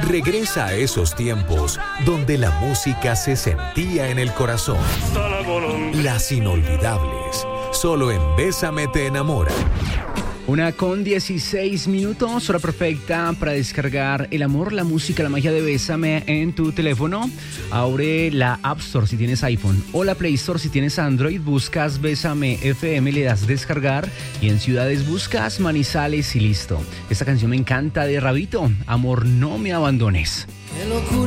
Regresa a esos tiempos donde la música se sentía en el corazón. Las inolvidables, solo en Bésame te enamora. 1:16, hora perfecta para descargar el amor, la música, la magia de Bésame en tu teléfono. Abre la App Store si tienes iPhone o la Play Store si tienes Android. Buscas Bésame FM, le das descargar y en ciudades buscas Manizales y listo. Esta canción me encanta, de Rabito, Amor no me abandones. Qué locura.